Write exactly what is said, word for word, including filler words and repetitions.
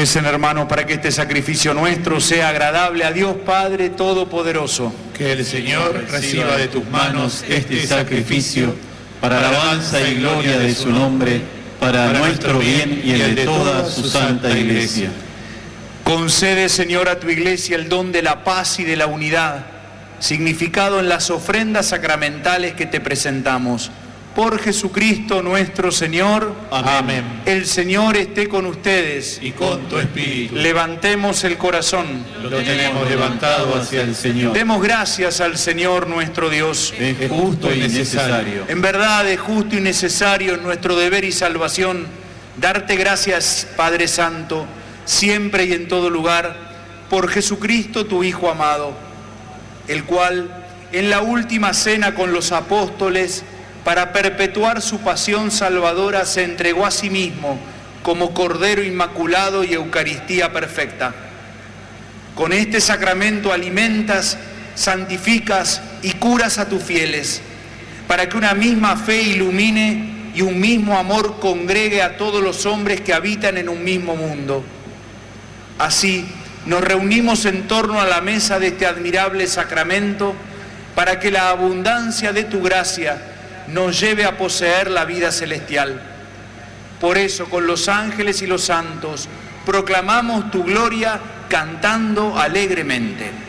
Recen, hermanos, para que este sacrificio nuestro sea agradable a Dios Padre Todopoderoso. Que el Señor reciba de tus manos este sacrificio para alabanza y gloria de su nombre, para nuestro bien y el de toda su santa Iglesia. Concede, Señor, a tu Iglesia el don de la paz y de la unidad, significado en las ofrendas sacramentales que te presentamos. Por Jesucristo nuestro Señor. Amén. El Señor esté con ustedes. Y con tu espíritu. Levantemos el corazón. Lo tenemos levantado hacia el Señor. Demos gracias al Señor nuestro Dios. Es justo y necesario. En verdad es justo y necesario en nuestro deber y salvación darte gracias, Padre Santo, siempre y en todo lugar, por Jesucristo tu Hijo amado, el cual en la última cena con los apóstoles, para perpetuar su pasión salvadora, se entregó a sí mismo como Cordero Inmaculado y Eucaristía perfecta. Con este sacramento alimentas, santificas y curas a tus fieles, para que una misma fe ilumine y un mismo amor congregue a todos los hombres que habitan en un mismo mundo. Así, nos reunimos en torno a la mesa de este admirable sacramento, para que la abundancia de tu gracia nos lleve a poseer la vida celestial. Por eso, con los ángeles y los santos, proclamamos tu gloria cantando alegremente.